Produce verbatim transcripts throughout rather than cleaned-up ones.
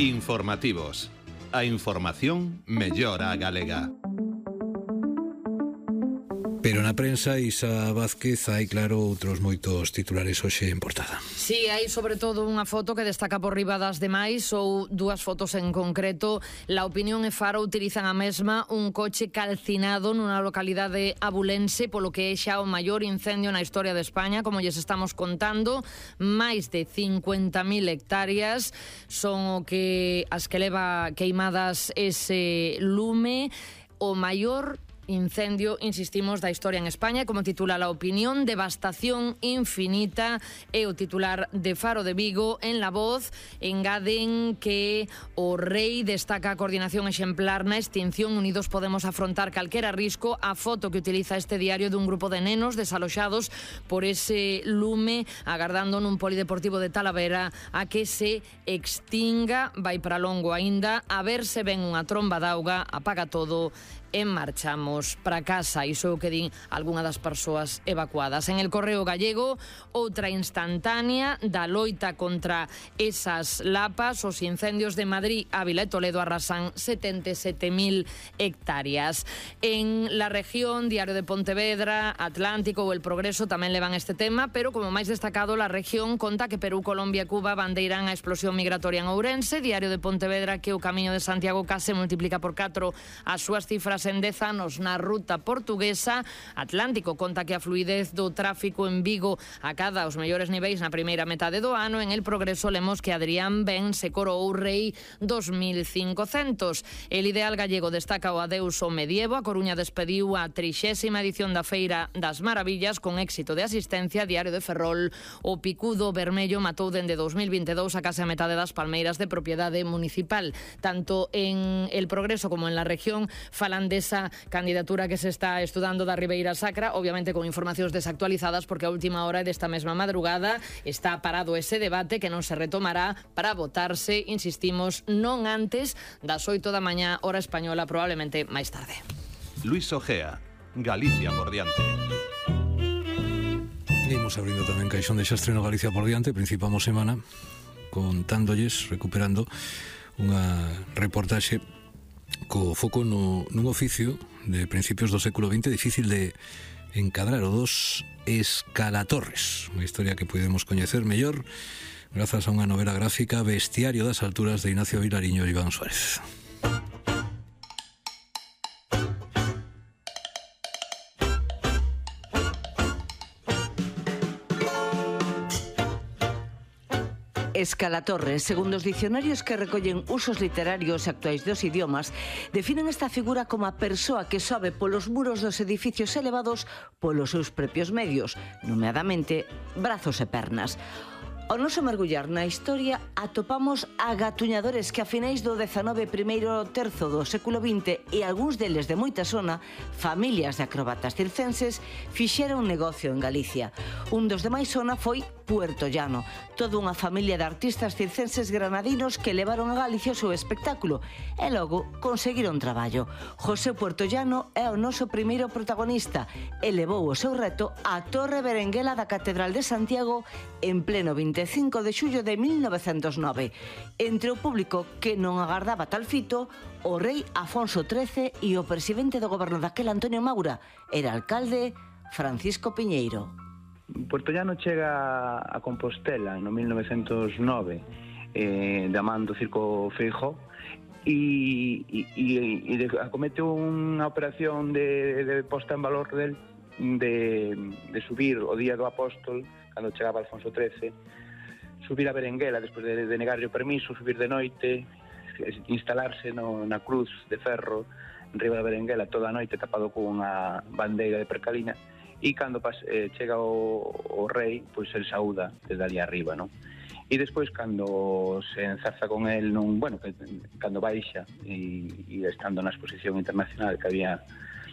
Informativos. A información mellora a galega. Pero na prensa, Isa Vázquez, hai claro outros moitos titulares hoxe en portada. Si, sí, hai sobre todo unha foto que destaca por riba das demais, ou dúas fotos en concreto. La Opinión e Faro utilizan a mesma, un coche calcinado nunha localidade abulense polo que é xa o maior incendio na historia de España, como lles estamos contando. Máis de cincuenta mil hectáreas son o que as que leva queimadas ese lume, o maior incendio, insistimos, da historia en España. Como titula La Opinión, devastación infinita, é o titular de Faro de Vigo. En La Voz engaden que o rei destaca a coordinación exemplar na extinción. Unidos podemos afrontar calquera risco. A foto que utiliza este diario dun grupo de nenos desaloxados por ese lume, agardando nun polideportivo de Talavera a que se extinga. Vai para longo aínda, a ver se ven unha tromba de auga, apaga todo e marchamos para casa. Iso que din algunha das persoas evacuadas. En El Correo Gallego, outra instantánea da loita contra esas lapas. Os incendios de Madrid, Ávila e Toledo arrasan setenta e sete mil hectáreas. En La Región, Diario de Pontevedra, Atlántico ou El Progreso tamén levan este tema, pero como máis destacado, La Región conta que Perú, Colombia e Cuba bandeiran a explosión migratoria en Ourense. Diario de Pontevedra que o Camiño de Santiago case multiplica por catro as súas cifras en dez anos na ruta portuguesa. Atlántico conta que a fluidez do tráfico en Vigo acada os mellores niveis na primeira metade do ano. En El Progreso lemos que Adrián Ben se coroou rei dos mil cincocentos. El Ideal Gallego destaca o adeus ao medievo. A Coruña despediu a trixésima edición da Feira das Maravillas con éxito de asistencia. Diario de Ferrol, o picudo vermello matou dende dos mil vinte e dous a case a metade das palmeiras de propiedade municipal. Tanto en El Progreso como en La Región falan desa candidatura que se está estudando da Ribeira Sacra, obviamente con informacións desactualizadas, porque a última hora desta mesma madrugada está parado ese debate que non se retomará para votarse, insistimos, non antes das oito da mañá, hora española, probablemente máis tarde. Luis Ojea, Galicia por diante. Imos abrindo tamén caixón de xastre no Galicia por diante. Principamos semana contándolles, recuperando unha reportaxe co foco no, nun oficio de principios do século vinte difícil de encadrar, o dos escalatorres, unha historia que podemos coñecer mellor grazas a unha novela gráfica, Bestiario das alturas, de Ignacio Vilariño e Iván Suárez. Escalatorre, segundo os dicionarios que recollen usos literarios actuais dos idiomas, definen esta figura como a persoa que sobe polos muros dos edificios elevados polos seus propios medios, nomeadamente brazos e pernas. Ao noso mergullar na historia atopamos a gatuñadores que a finais do dezanove, primeiro terzo do século vinte e algúns deles de moita zona, familias de acrobatas circenses, fixeron negocio en Galicia. Un dos de máis zona foi Puerto Llano, toda unha familia de artistas circenses granadinos que levaron a Galicia o seu espectáculo e logo conseguiron traballo. José Puerto Llano é o noso primeiro protagonista e levou o seu reto á Torre Berenguela da Catedral de Santiago en pleno vinte e cinco de xullo de mil novecentos nove. Entre o público que non agardaba tal fito, o rei Afonso trece e o presidente do goberno daquel, Antonio Maura, era alcalde Francisco Piñeiro. Puerto Llano chega a Compostela no mil novecentos nove, eh, da man do Circo Feijóo, e, e, e, e acomete unha operación de, de posta en valor del, de, de subir o día do Apóstol, cando chegaba Alfonso trece, subir a Berenguela despois de, de negarlle o permiso, subir de noite, instalarse no, na cruz de ferro en riba da Berenguela toda a noite tapado con unha bandeira de percalina, e cando pas, eh, chega o, o rei, pois el saúda desde ali arriba, non? E despois cando se enzarza con el nun, bueno, que, cando baixa e, e estando na exposición internacional que había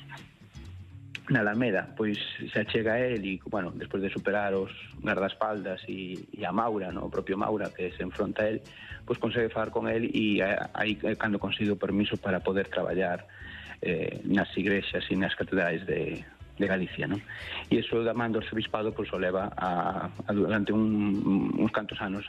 na Alameda, pois se achega a el e, bueno, despois de superar os guardaespaldas e, e a Maura, no? O propio Maura que se enfronta a el, pois consegue falar con el e aí cando consigue o permiso para poder traballar eh, nas igrexas e nas catedrais de de Galicia, non? E iso da man do arcebispado pois o leva a, a durante un, uns cantos anos